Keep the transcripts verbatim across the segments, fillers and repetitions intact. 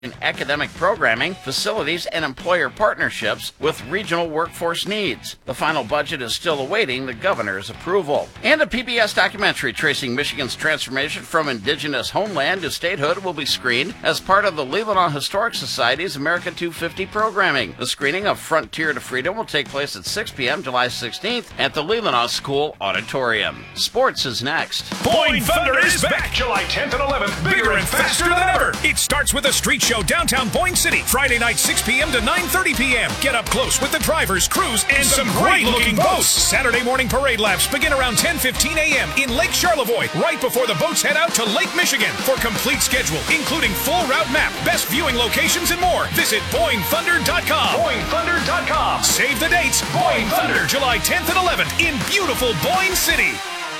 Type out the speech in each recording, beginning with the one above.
in academic programming, facilities, and employer partnerships with regional workforce needs. The final budget is still awaiting the governor's approval. And a P B S documentary tracing Michigan's transformation from indigenous homeland to statehood will be screened as part of the Leelanau Historic Society's America two fifty programming. The screening of Frontier to Freedom will take place at six p.m. July sixteenth at the Leelanau School Auditorium. Sports is next. Boyne Thunder is back July tenth and eleventh, bigger and faster than ever. It starts with a street show downtown Boyne City, Friday night six p.m. to nine thirty p.m. Get up close with the drivers, crews, and some great-looking boats. Saturday morning parade laps begin around ten fifteen a.m. in Lake Charlevoix, right before the boats head out to Lake Michigan. For complete schedule, including full route map, best viewing locations, and more, visit Boyne Thunder dot com. Boyne Thunder dot com. Save the dates. Boyne Thunder, July tenth and eleventh in beautiful Boyne City.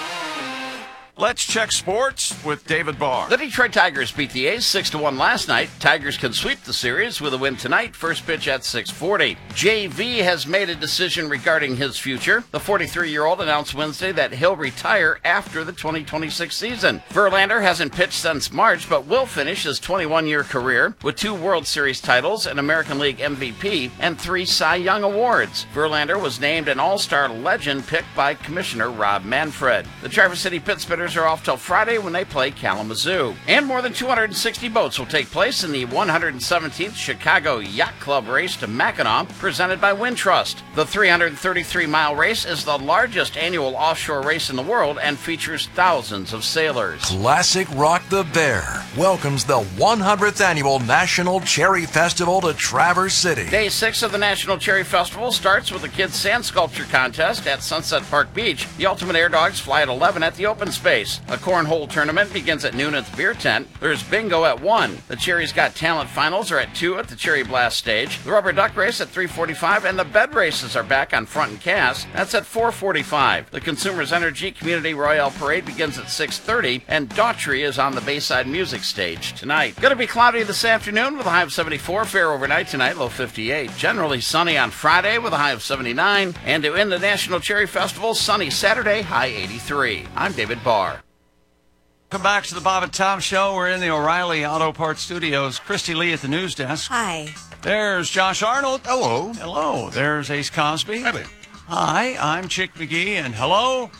Let's check sports with David Barr. The Detroit Tigers beat the A's six to one last night. Tigers can sweep the series with a win tonight. First pitch at six forty. J V has made a decision regarding his future. The forty-three-year-old announced Wednesday that he'll retire after the twenty twenty-six season. Verlander hasn't pitched since March, but will finish his twenty-one-year career with two World Series titles, an American League M V P, and three Cy Young awards. Verlander was named an All-Star legend pick by Commissioner Rob Manfred. The Traverse City Pit Spitters are off till Friday when they play Kalamazoo. And more than two hundred sixty boats will take place in the one hundred seventeenth Chicago Yacht Club Race to Mackinac, presented by Wintrust. The three hundred thirty-three mile race is the largest annual offshore race in the world and features thousands of sailors. Classic Rock the Bear welcomes the one hundredth annual National Cherry Festival to Traverse City. Day six of the National Cherry Festival starts with a kids' sand sculpture contest at Sunset Park Beach. The Ultimate Air Dogs fly at eleven at the open space. A cornhole tournament begins at noon at the beer tent. There's bingo at one. The Cherry's Got Talent finals are at two at the Cherry Blast stage. The rubber duck race at three forty-five, and the bed races are back on Front and Cass. That's at four forty-five. The Consumers Energy Community Royale Parade begins at six thirty, and Daughtry is on the Bayside Music Stage tonight. Going to be cloudy this afternoon with a high of seventy-four. Fair overnight tonight, low fifty-eight. Generally sunny on Friday with a high of seventy-nine. And to end the National Cherry Festival, sunny Saturday, high eighty-three. I'm David Barr. Welcome back to the Bob and Tom Show. We're in the O'Reilly Auto Parts Studios. Christy Lee at the news desk. Hi. There's Josh Arnold. Hello. Hello. There's Ace Cosby. Hi there. Hi, I'm Chick McGee, and hello,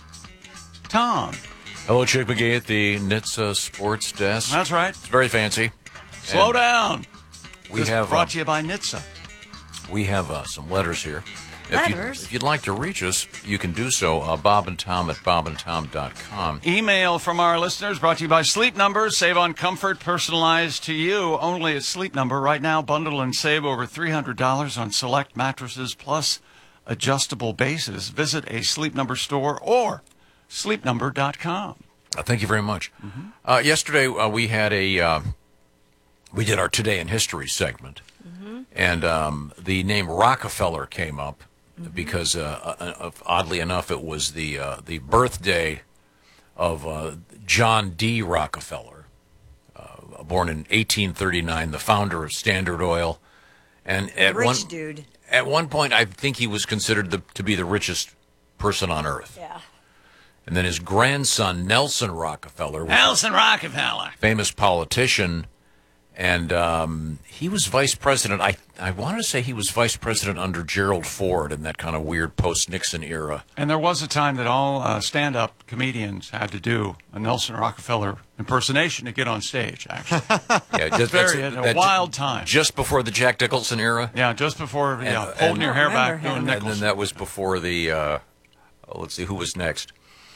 Tom. Hello, Chick McGee at the N H T S A Sports Desk. That's right. It's very fancy. Slow And down. We This have brought uh, to you by N H T S A. we have uh, some letters here. Letters? If, you, if you'd like to reach us, you can do so. Uh, Bob and Tom at bob and tom dot com. Email from our listeners brought to you by Sleep Number. Save on comfort personalized to you only at Sleep Number. Right now, bundle and save over three hundred dollars on select mattresses plus adjustable bases. Visit a Sleep Number store or sleep number dot com. Uh, thank you very much. Mm-hmm. uh, yesterday, uh, we had a uh, we did our Today in History segment, mm-hmm. and um, the name Rockefeller came up. Mm-hmm. Because uh, uh, oddly enough, it was the uh, the birthday of uh, John D. Rockefeller, uh, born in eighteen thirty-nine, the founder of Standard Oil, and at Rich one dude. at one point, I think he was considered the, to be the richest person on earth. Yeah. And then his grandson Nelson Rockefeller, was Nelson Rockefeller, a famous politician. And um, he was vice president. I I want to say he was vice president under Gerald Ford in that kind of weird post-Nixon era. And there was a time that all uh, stand-up comedians had to do a Nelson Rockefeller impersonation to get on stage, actually. Yeah, just, Very, that's, a that, wild time. Just before the Jack Nicholson era. Yeah, just before, And, yeah, uh, holding and- your hair back, Remember doing him. Nicholson. And then that was before the, uh, oh, let's see, who was next?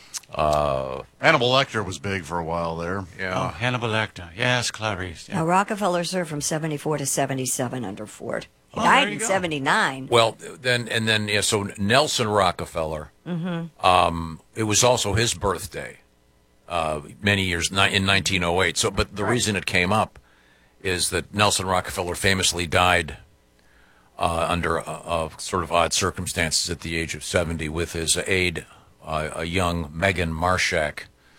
Uh, Hannibal Lecter was big for a while there. Oh, yeah. Hannibal Lecter. Yes, Clarice. Yeah. Now, Rockefeller served from seventy-four to seventy-seven under Ford. He Oh, died there you in go. seventy-nine. Well, then, and then, yeah, so Nelson Rockefeller, Mm-hmm. um, it was also his birthday, uh, many years, ni- in nineteen oh eight. So, but the reason it came up is that Nelson Rockefeller famously died uh, under uh, uh, sort of odd circumstances at the age of seventy with his aide, uh, a young Megan Marshak.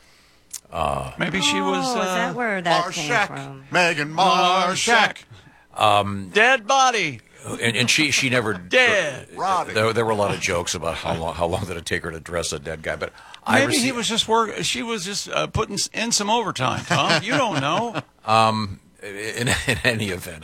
Maybe she was Oh, is uh, that where that came Marshak. from? Megan Marshak. Um, dead body. And, and she, she never Dead. Roddy. There, there were a lot of jokes about how long how long did it take her to dress a dead guy, but I Maybe he received- was just work. She was just uh, putting in some overtime. Tom, you don't know. Um, in, in any event.